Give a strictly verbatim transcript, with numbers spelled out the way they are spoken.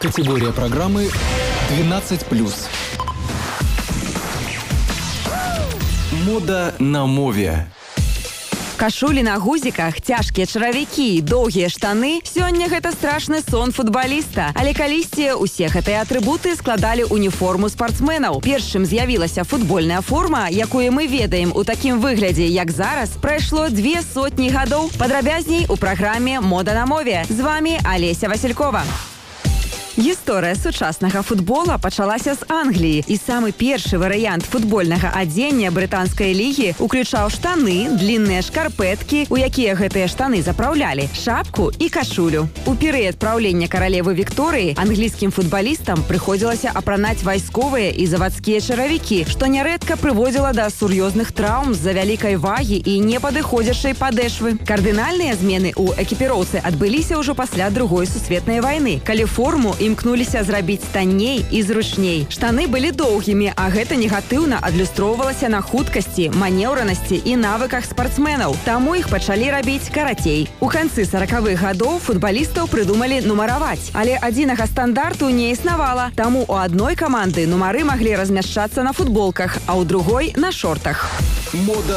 Категория программы двенадцать плюс. Мода на мове. Кашулі на гузіках, цяжкія чаравікі, доўгія штаны – сёння гэта страшны сон футбаліста. Але калісьці усе гэтыя атрыбуты складалі уніформу спартсменаў. Першым з'явілася футбольная форма, якую мы ведаем у такім выглядзе, як зараз, прайшло две сотні гадоў. Падрабязней у праграме «Мода на мове». З вами Алеся Василькова. Гісторыя сучаснага футбола пачалася з Англіі, і самы першы варыянт футбольнага адзення брытанскай лігі уключаў штаны, длінныя шкарпэткі, у якія гэтыя штаны запраўлялі, шапку і кашулю. У перыяд праўлення каралевы Вікторыі англійскім футбалістам прыходзілася апранаць вайсковыя і завадскія чаравікі, што нярэдка прыводзіла да сур'ёзных траўм з-за вялікай вагі і непадыходзячай падэшвы. Кардынальныя змены ў экіпіроўцы адбыліся ўжо пасля Другой сусветнай вайны, калі форму імкнуліся зрабіць танней і зручней. Штаны былі доўгімі, а гэта негатыўна адлюстроўвалася на хуткасці, манеўранасці і навыках спартсменаў. Таму іх пачалі рабіць карацей. У канцы саракавых гадоў футбалістаў прыдумалі нумараваць. Але адзінага стандарту не існавала. Таму у адной каманды нумары маглі размяшчацца на футболках, а ў другой – на шортах. Мода